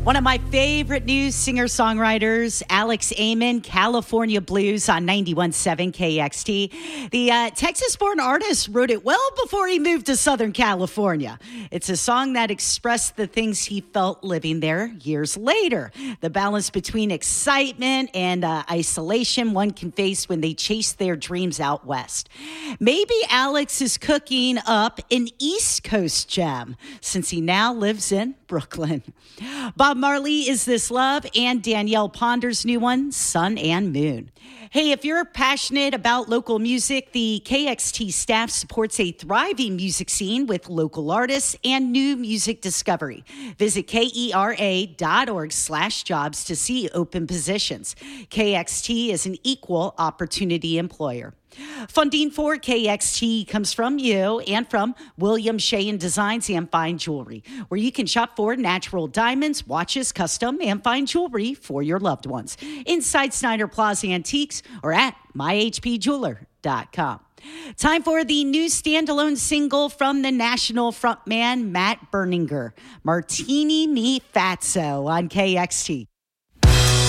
One of my favorite new singer-songwriters, Alex Amon, California Blues on 91.7 KXT. The Texas-born artist wrote it well before he moved to Southern California. It's a song that expressed the things he felt living there years later. The balance between excitement and isolation one can face when they chase their dreams out west. Maybe Alex is cooking up an East Coast gem since he now lives in Brooklyn. Bob Marley, Is This Love, and Danielle Ponder's new one, Sun and Moon. Hey, if you're passionate about local music, the KXT staff supports a thriving music scene with local artists and new music discovery. Visit kera.org/jobs to see open positions. KXT is an equal opportunity employer. Funding for KXT comes from you and from William Shea Designs and Fine Jewelry, where you can shop for natural diamonds, watches, custom, and fine jewelry for your loved ones. Inside Snyder Plaza Antiques or at myhpjeweler.com. Time for the new standalone single from the national frontman Matt Berninger, Martini Mi Fatso on KXT.